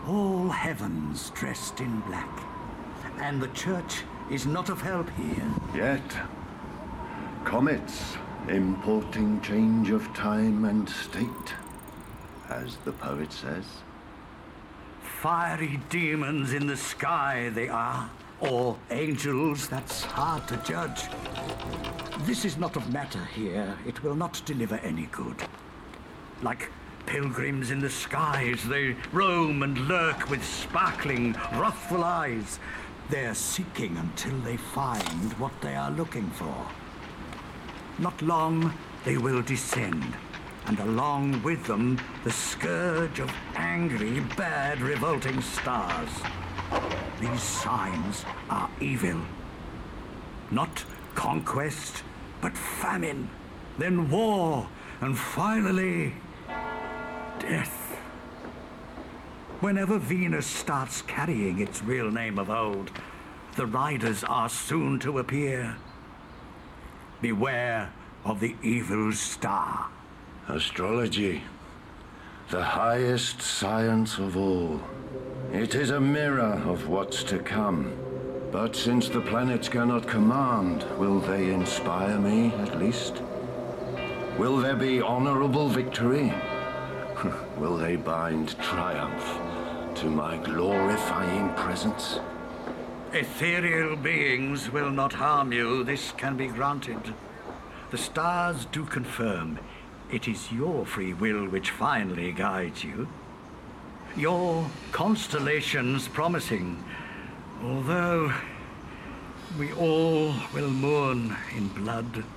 All heavens dressed in black. And the church is not of help here. Yet, comets importing change of time and state, as the poet says. Fiery demons in the sky they are, or angels, that's hard to judge. This is not of matter here. It will not deliver any good. Like pilgrims in the skies, they roam and lurk with sparkling, wrathful eyes. They're seeking until they find what they are looking for. Not long, they will descend, and along with them, the scourge of angry, bad, revolting stars. These signs are evil. Not conquest, but famine, then war, and finally, death. Whenever Venus starts carrying its real name of old, the riders are soon to appear. Beware of the evil star. Astrology, the highest science of all. It is a mirror of what's to come. But since the planets cannot command, will they inspire me at least? Will there be honorable victory? Will they bind triumph to my glorifying presence? Ethereal beings will not harm you, this can be granted. The stars do confirm it is your free will which finally guides you. Your constellation's promising, although we all will mourn in blood.